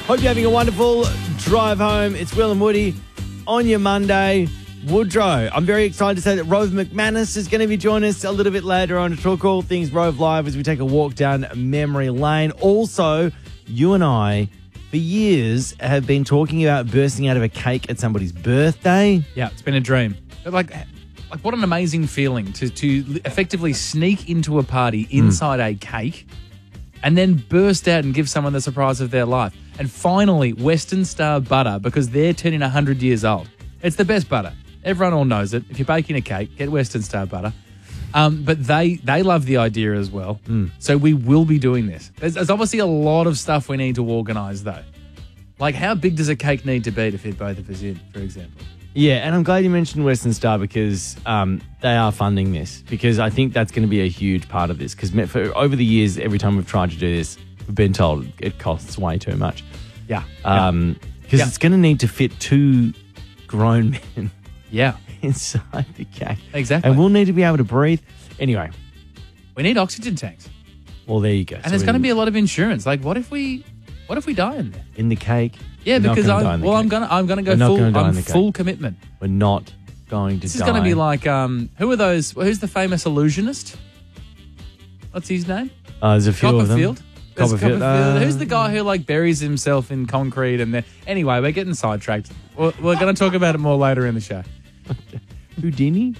Hope you're having a wonderful drive home. It's Will and Woody on your Monday. Woodrow, I'm very excited to say that Rove McManus is going to be joining us a little bit later on to talk all things Rove Live as we take a walk down memory lane. Also, you and I, for years, have been talking about bursting out of a cake at somebody's birthday. Yeah, it's been a dream. But like what an amazing feeling to effectively sneak into a party inside a cake and then burst out and give someone the surprise of their life. And finally, Western Star butter, because they're turning 100 years old. It's the best butter. Everyone all knows it. If you're baking a cake, get Western Star butter. But they love the idea as well. So we will be doing this. There's obviously a lot of stuff we need to organise, though. Like, how big does a cake need to be to fit both of us in, for example? Yeah, and I'm glad you mentioned Western Star because they are funding this, because I think that's going to be a huge part of this. Because over the years, every time we've tried to do this, we've been told it costs way too much. Yeah. Because it's going to need to fit 2 grown men inside the cake. Exactly. And we'll need to be able to breathe. Anyway. We need oxygen tanks. Well, there you go. And there's going to be a lot of insurance. Like, what if we die in there? In the cake? Yeah, because I'm gonna go full commitment. We're not going to die. This is going to be like who are those? Who's the famous illusionist? What's his name? There's a few of them. Copperfield. Who's the guy who like buries himself in concrete and then? Anyway, we're getting sidetracked. We're going to talk about it more later in the show. Houdini.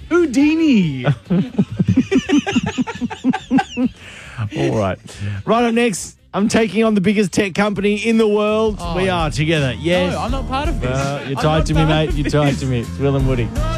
All right. Right up next, I'm taking on the biggest tech company in the world. We are together. Yes. No, I'm not part of this. You're tied to me, mate. You're tied to me. It's Will and Woody.